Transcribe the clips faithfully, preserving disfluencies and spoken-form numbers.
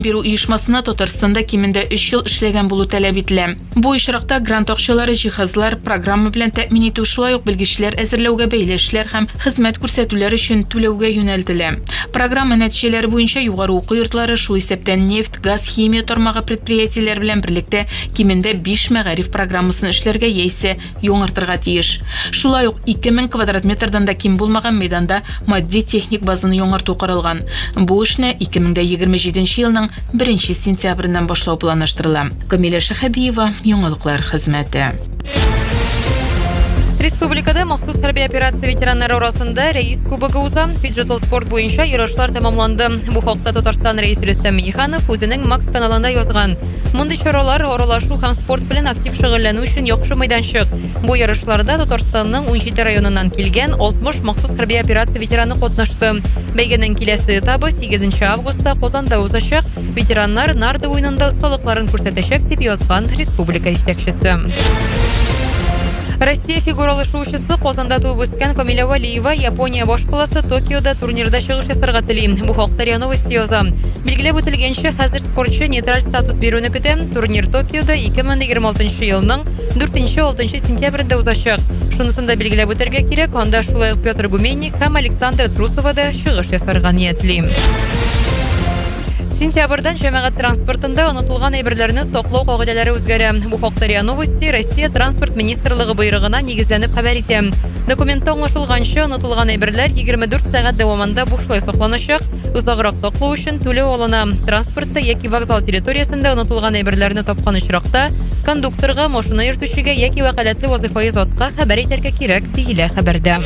беру уюшмасына Татарстанда кимендә өч ел эшләгән булу таләп ителә. Бу очракта грант акчалары, җиһазлар, программа белән тәэмин итү, шулай ук белгечләр әзерләүгә бәйле эшләр һәм хезмәт күрсәтүләр өчен түләүгә юнәлтелә. Программа нәтиҗәләре буенча югары уку йортлары шул исәптән нефть, газ, химия тармагы предприятиеләр белән берлектә кимендә биш мәгариф программасын эшләргә яисә яңартырга тиеш. Шулай ук ике мең квадрат метрдан да ким булмаган мәйданда матди техник базаны яңарту каралган. Бу эшне ике мең егерме җиденче елның беренче сентябреннән башлау планлаштырыла. Камилә Шәһәбиева, яңалыклар хезмәте. Республикада махсус хәрби операция ветераннары арасында рәис кубогы уза. Фиджитал спорт буенча ярышлар тәмамланды. Бу хакта Татарстан рәисе Рөстәм Миңнеханов үзенең Макс каналында язган. Мондый чаралар аралашу һәм спорт белән актив шөгыльләнү өчен яхшы мәйданчык. Бу ярышларда Татарстанның унҗиде районыннан килгән алтмыш махсус хәрби операция ветераны катнашты. Бәйгенең киләсе этабы сигезенче августта Казанда узачак. Ветераннар нарды уенында осталыкларын күрсәтәчәк дип язган республика җитәкчесе. Россия фигуралы шоучысы Казанда туып үскән Камилә Валиева Япония баш каласы Токиода турнирда чыгыш ясарга тели. Бу хакта РИА Новости яза. Билгеләп үтелгәнчә, хәзер спортчы нейтраль статус бирүне көтә. Турнир Токиода ике мең егерме алтынчы елның дүртенче-алтынчы сентябрендә узачак. Шунысын да билгеләп үтәргә кирәк. Анда шулай ук Петр Гуменник һәм Александр Трусова да чыгыш ясарга ниятли. Сентябрьдән җәмәгать транспортында онытылган әйберләрне саклау кагыйдәләре үзгәрә. Бу хакта РИА Новости Россия транспорт министрлыгы буйрыгына нигезләнеп хәбәр итә. Документта аңлашылганча, онытылган әйберләр егерме дүрт сәгать дәвамында бушлай сакланачак. Узаграк саклау өчен түләү алына. Транспортта яки вокзал территориясендә онытылган әйберләрне тапкан очракта кондукторга, машина йөртүчегә яки вәкаләтле вазифаи затка хәбәр итәргә кирәк, диелә хәбәрдә.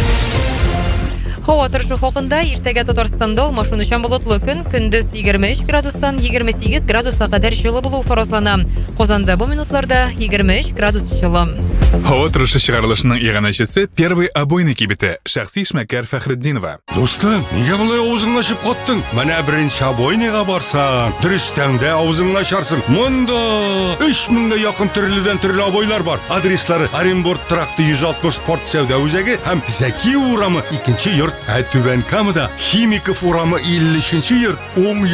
Һава торышы хакында иртәгә Татарстанда алмашынучан болытлы көн, көндез егерме өч градустан егерме сигез градуска кадәр җылы булу фаразлана. Казанда бу минутларда егерме өч градус җылы. Һава торышы чыгарылышының иганәчесе Первый обойный кибете Шәхси эшмәкәр Фәхретдинова. Достым, нигә болай авызыңны ачып каттың? Менә беренче обойныйга барсаң, дөрестән дә авызыңны ачарсың. Монда өч меңгә якын төрледән төрле обойлар бар. Адреслары: Оренбург тракты йөз алтмыш спорт сәүдә үзәге һәм Зәки урамы икенче йорт. Ә Түбән Камада Химиков урамы илле өченче йорт. Уң